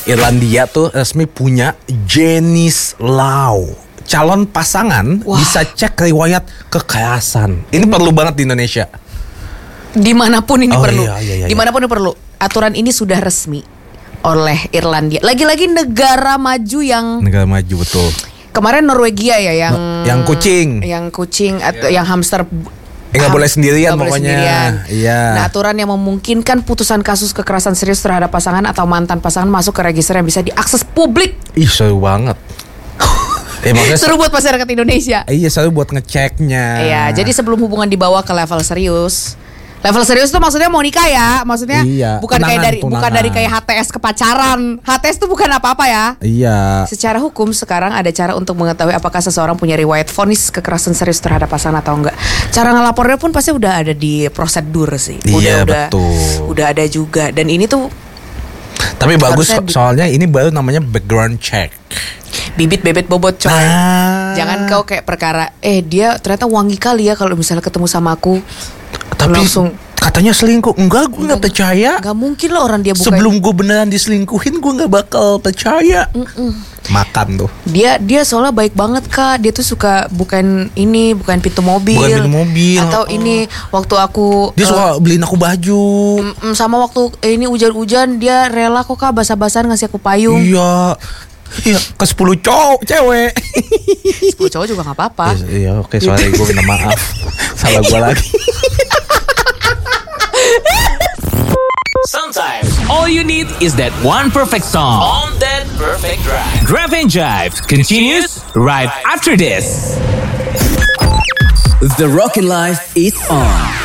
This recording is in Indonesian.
Irlandia tuh resmi punya jenis law. Calon pasangan bisa cek riwayat kekerasan. Ini perlu banget di Indonesia. Dimanapun ini perlu. Iya. Dimanapun ini perlu. Aturan ini sudah resmi oleh Irlandia. Lagi-lagi negara maju yang. Negara maju betul. Kemarin Norwegia ya yang kucing. Yang kucing atau yang hamster. Nggak boleh sendirian pokoknya. Iya. Nah, aturan yang memungkinkan putusan kasus kekerasan serius terhadap pasangan atau mantan pasangan masuk ke register yang bisa diakses publik. Ih, seru banget. Seru buat masyarakat Indonesia. Iya, seru buat ngeceknya. Iya, jadi sebelum hubungan dibawa ke level serius. Level serius tuh maksudnya mau nikah ya, maksudnya bukan dari kayak HTS ke pacaran. HTS tuh bukan apa-apa ya. Iya. Secara hukum sekarang ada cara untuk mengetahui apakah seseorang punya riwayat vonis kekerasan serius terhadap pasangan atau enggak. Cara ngelapornya pun pasti udah ada di prosedur sih. Betul. Udah ada juga dan ini tuh. Tapi bagus soalnya ini baru namanya background check. Bibit bebet bobot coy. Jangan kau kayak perkara dia ternyata wangi kali ya kalau misalnya ketemu sama aku. Tapi langsung katanya selingkuh. Enggak, gue gak percaya. Gak mungkin loh orang dia bukan. Sebelum gue beneran diselingkuhin, gue gak bakal percaya. Makan tuh. Dia soalnya baik banget Kak. Dia tuh suka bukan pintu mobil. Bukan pintu mobil. Atau ini waktu aku dia suka beliin aku baju. Sama waktu ini hujan-hujan dia rela kok Kak basah-basahan ngasih aku payung. Iya, ke 10 cowok cewek. 10 cowok juga gak apa-apa. Iya, oke, sorry, gue minta maaf. Salah gue lagi. Sometimes all you need is that one perfect song on that perfect drive. Drive and Jive continues right after this. The Rockin' Life is on.